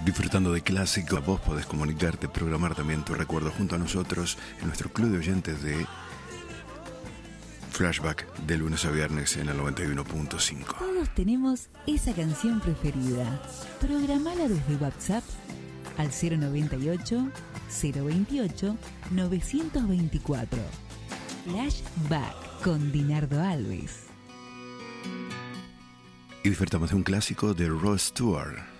Disfrutando de clásico, vos podés comunicarte, programar también tu recuerdo junto a nosotros en nuestro club de oyentes de Flashback de lunes a viernes en el 91.5. Todos tenemos esa canción preferida. Programala desde WhatsApp al 098 028 924. Flashback con Dinardo Alves. Y disfrutamos de un clásico de Rod Stewart.